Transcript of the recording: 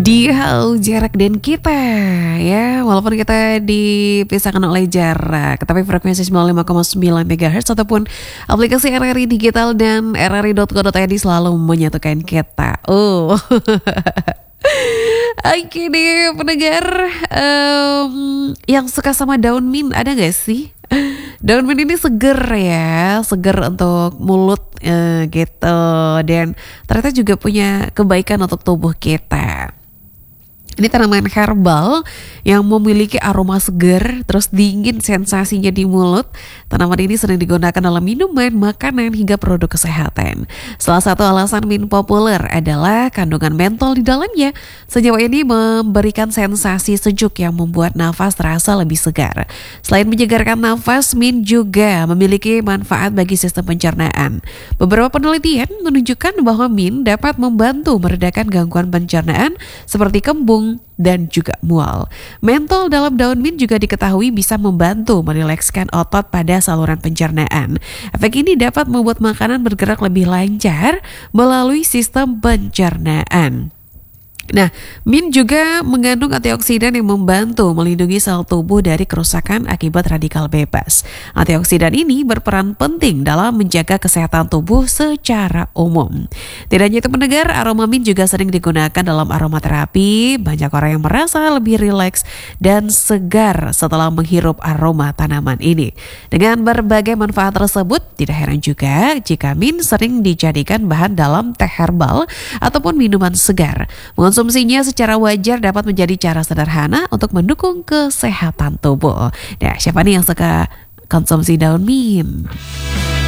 Jauh jarak dan kita ya, walaupun kita dipisahkan oleh jarak, tapi frekuensi 95,9 MHz ataupun aplikasi RRI Digital dan rri.co.id selalu menyatukan kita. Oke deh pendengar, yang suka sama daun mint ada gak sih? Daun mint ini seger ya, seger untuk mulut gitu, dan ternyata juga punya kebaikan untuk tubuh kita. Ini tanaman herbal yang memiliki aroma segar, terus dingin sensasinya di mulut. Tanaman ini sering digunakan dalam minuman, makanan, hingga produk kesehatan. Salah satu alasan mint populer adalah kandungan mentol di dalamnya. Senyawa ini memberikan sensasi sejuk yang membuat nafas terasa lebih segar. Selain menyegarkan nafas, mint juga memiliki manfaat bagi sistem pencernaan. Beberapa penelitian menunjukkan bahwa mint dapat membantu meredakan gangguan pencernaan seperti kembung dan juga mual. Mentol dalam daun mint juga diketahui bisa membantu merilekskan otot pada saluran pencernaan. Efek ini dapat membuat makanan bergerak lebih lancar melalui sistem pencernaan. Nah, mint juga mengandung antioksidan yang membantu melindungi sel tubuh dari kerusakan akibat radikal bebas. Antioksidan ini berperan penting dalam menjaga kesehatan tubuh secara umum. Tidak hanya itu pendengar, aroma mint juga sering digunakan dalam aromaterapi. Banyak orang yang merasa lebih rileks dan segar setelah menghirup aroma tanaman ini. Dengan berbagai manfaat tersebut, tidak heran juga jika mint sering dijadikan bahan dalam teh herbal ataupun minuman segar. Konsumsinya secara wajar dapat menjadi cara sederhana untuk mendukung kesehatan tubuh. Nah, siapa nih yang suka konsumsi daun mint?